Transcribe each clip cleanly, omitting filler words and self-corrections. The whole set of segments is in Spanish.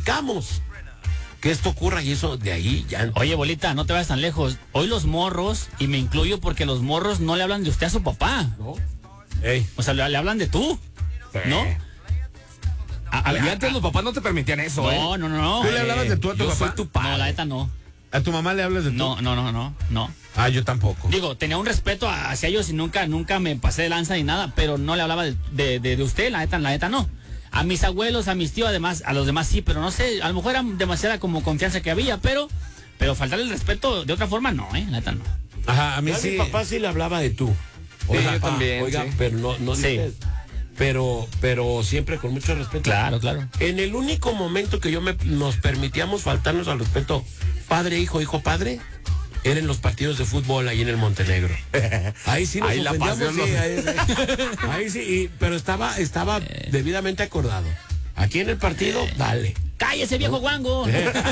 perjudicamos que esto ocurra y eso de ahí ya... Oye, bolita, no te vayas tan lejos. Hoy los morros, y me incluyo porque los morros no le hablan de usted a su papá. ¿No? O sea, le hablan de tú, ¿no? Y antes los papás no te permitían eso, No. ¿Tú le hablabas de tú a tu papá? Soy tu padre. No, la neta no. ¿A tu mamá le hablas de tú? No. Ah, yo tampoco. Digo, tenía un respeto hacia ellos y nunca me pasé de lanza ni nada, pero no le hablaba de usted, la neta no. A mis abuelos, a mis tíos, además, a los demás sí, pero no sé, a lo mejor era demasiada como confianza que había, pero faltarle el respeto de otra forma no, la neta no. Ajá, a mí A sí. mi papá sí le hablaba de tú. Yo también, Oiga, sí. pero no Sí. dices, pero siempre con mucho respeto. Claro. En el único momento que nos permitíamos faltarnos al respeto, padre, hijo, padre, era en los partidos de fútbol ahí en el Montenegro. Ahí sí nos Ahí la ofendíamos, pasión, ahí sí, pero estaba debidamente acordado. Aquí en el partido, dale. ¡Cállese, viejo guango!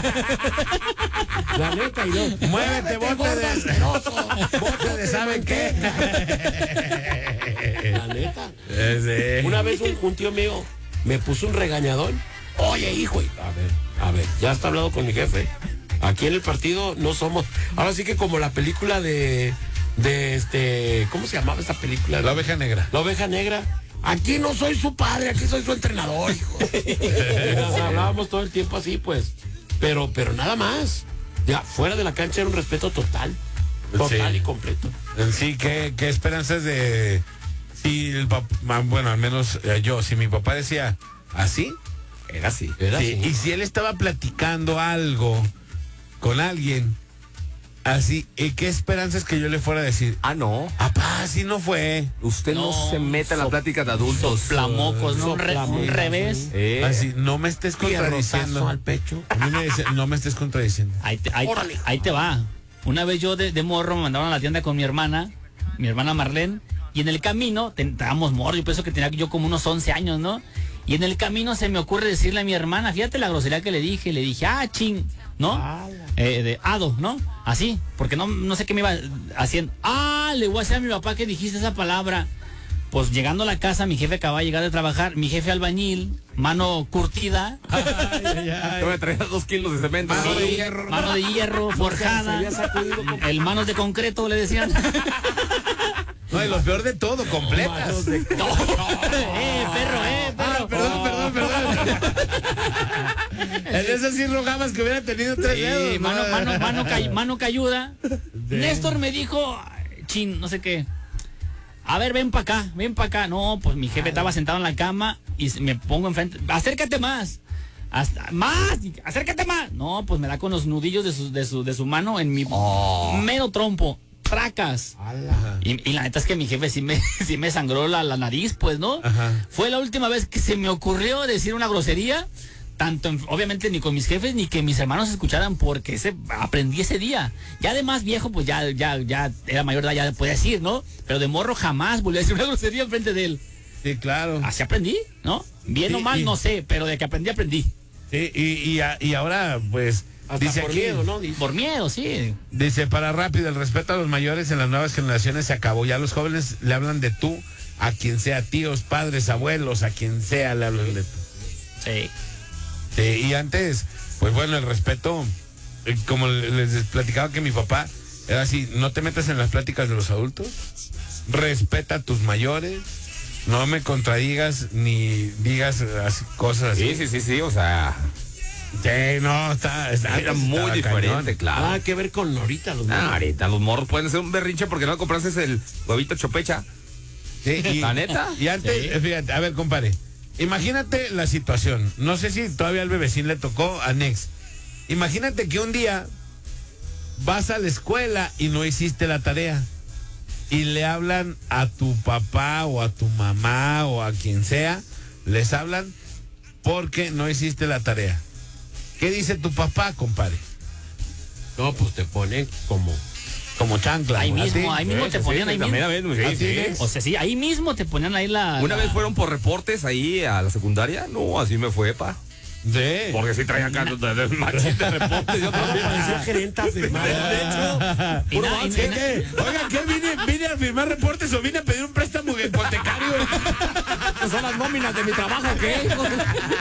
La neta, y no. Muévete, bote de... bote de ¿saben qué? La neta. Sí. Una vez un tío mío me puso un regañadón. Oye, hijo, a ver, ya está hablado con mi jefe. Aquí en el partido no somos. Ahora sí que como la película de ¿cómo se llamaba esta película? La oveja negra. La oveja negra. Aquí no soy su padre, aquí soy su entrenador, hijo. Nos hablábamos todo el tiempo así, pues. Pero nada más. Ya, fuera de la cancha era un respeto total. Total Sí. y completo. Sí, ¿qué esperanzas de... Si el papá, bueno, al menos yo, si mi papá decía así, Era así. Era sí, así. y si él estaba platicando algo con alguien, así, ¿qué esperanzas que yo le fuera a decir? Ah, no. Papá, así no fue. Usted no No, se meta en la plática de adultos. Plamocos, ¿no? Un Soplamocos, revés. Así, no me estés contradiciendo. Pierrotazo al pecho. A mí me dice, no me estés contradiciendo. Órale. Ahí te va. Una vez yo de morro me mandaron a la tienda con mi hermana Marlene, y en el camino, estábamos morros, yo pienso que tenía yo como unos 11 años, ¿no? Y en el camino se me ocurre decirle a mi hermana, fíjate la grosería que le dije, ching, ¿no? De ado, ¿no? Así, porque no sé qué me iba haciendo. Le voy a decir a mi papá que dijiste esa palabra. Pues llegando a la casa, mi jefe acababa de llegar de trabajar, mi jefe albañil, mano curtida, Yo me traía 2 kilos de cemento. mano de hierro, forjada, el manos de concreto le decían. No, y lo peor de todo, completas. perro. Perdón. En eso sí rogabas que hubiera tenido 3 dedos. Mano cayuda. Néstor me dijo, no sé qué. A ver, ven para acá. No, pues mi jefe estaba sentado en la cama y me pongo enfrente. Acércate más. Acércate más. No, pues me da con los nudillos de su mano en mi mero trompo. Tracas. Y la neta es que mi jefe sí me sangró la nariz, pues, ¿no? Ajá. Fue la última vez que se me ocurrió decir una grosería, obviamente ni con mis jefes ni que mis hermanos escucharan, porque aprendí ese día. Ya de más viejo, pues ya era mayor de edad, ya podía decir, ¿no? Pero de morro jamás volví a decir una grosería enfrente de él. Sí, claro. Así aprendí, ¿no? Bien Sí, o mal, no sé, pero de que aprendí. Sí, y ahora, pues, Hasta dice por aquí, miedo, ¿no? Dice. Por miedo, sí. dice, para rápido, el respeto a los mayores en las nuevas generaciones se acabó. Ya los jóvenes le hablan de tú a quien sea, tíos, padres, abuelos, a quien sea le hablan de tú. Sí. Sí, y antes, pues bueno, el respeto, como les platicaba que mi papá era así, no te metas en las pláticas de los adultos, respeta a tus mayores, no me contradigas ni digas así, cosas así. Sí, o sea, Sí, no, está era muy estaba diferente, cañón. claro. Nada que ver con ahorita los niños. Ahorita los morros pueden hacer un berrinche porque no compraste el huevito chopecha. Sí, ¿La neta? Y antes, Sí. fíjate, a ver, compadre, imagínate la situación, no sé si todavía al bebecín le tocó a Nex. Imagínate que un día vas a la escuela y no hiciste la tarea y le hablan a tu papá o a tu mamá o a quien sea, les hablan porque no hiciste la tarea. ¿Qué dice tu papá, compadre? No, pues te ponen Como chancla. Ahí ¿no? mismo, ¿A ti? ahí mismo te ponían ahí mismo. ¿A ti, Nex? O sea, sí, ahí mismo te ponían ahí Una vez fueron por reportes ahí a la secundaria. No, así me fue, pa. Sí. Porque sí traían acá de machín de reportes. Yo también. parecía gerente a firmar. Y nada, ¿Qué? Oiga, ¿qué? ¿Vine a firmar reportes o vine a pedir un préstamo hipotecario? ¿Son las nóminas de mi trabajo, qué?